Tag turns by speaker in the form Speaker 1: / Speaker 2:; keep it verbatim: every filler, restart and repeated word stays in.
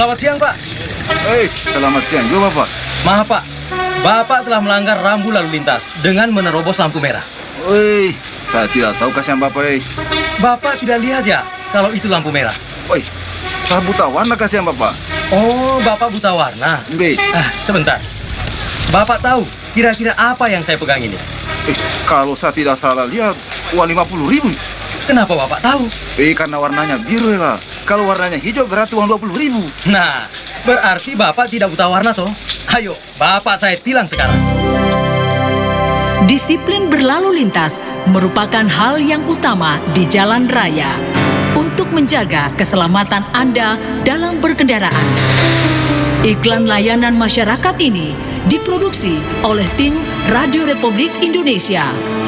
Speaker 1: Selamat siang, Pak.
Speaker 2: Hei, selamat siang juga Bapak.
Speaker 1: Maaf, Pak. Bapak telah melanggar rambu lalu lintas dengan menerobos lampu merah.
Speaker 2: Woi, saya tidak tahu kasihan Bapak. Eh.
Speaker 1: Bapak tidak lihat ya kalau itu lampu merah?
Speaker 2: Woi, saya buta warna kasihan Bapak.
Speaker 1: Oh, Bapak buta warna.
Speaker 2: B.
Speaker 1: Ah, sebentar. Bapak tahu kira-kira apa yang saya pegang ini?
Speaker 2: Eh, kalau saya tidak salah lihat uang lima puluh ribu.
Speaker 1: Kenapa Bapak tahu?
Speaker 2: Eh, karena warnanya biru lah. Kalau warnanya hijau berarti uang dua puluh ribu.
Speaker 1: Nah, berarti Bapak tidak buta warna toh? Ayo, Bapak saya tilang sekarang.
Speaker 3: Disiplin berlalu lintas merupakan hal yang utama di jalan raya untuk menjaga keselamatan Anda dalam berkendaraan. Iklan layanan masyarakat ini diproduksi oleh tim Radio Republik Indonesia.